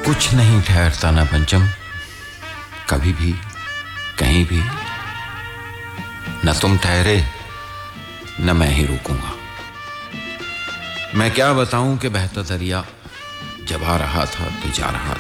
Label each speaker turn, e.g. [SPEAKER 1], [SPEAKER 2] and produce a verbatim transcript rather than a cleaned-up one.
[SPEAKER 1] कुछ नहीं ठहरता ना पंचम, कभी भी कहीं भी। न तुम ठहरे न मैं ही रुकूंगा। मैं क्या बताऊं कि बहता दरिया जब आ रहा था तो जा रहा था।